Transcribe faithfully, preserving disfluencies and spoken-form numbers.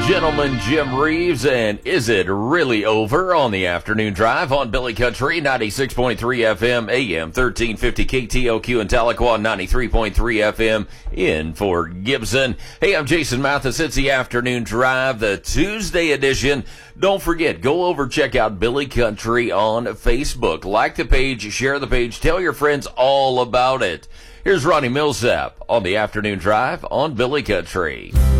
Gentleman Jim Reeves, and Is It Really Over on the Afternoon Drive on Billy Country, ninety-six point three F M, A M thirteen fifty K T O Q in Tahlequah, ninety-three point three F M in Fort Gibson. Hey, I'm Jason Mathis. It's the Afternoon Drive, the Tuesday edition. Don't forget, go over, check out Billy Country on Facebook. Like the page, share the page, tell your friends all about it. Here's Ronnie Millsap on the Afternoon Drive on Billy Country.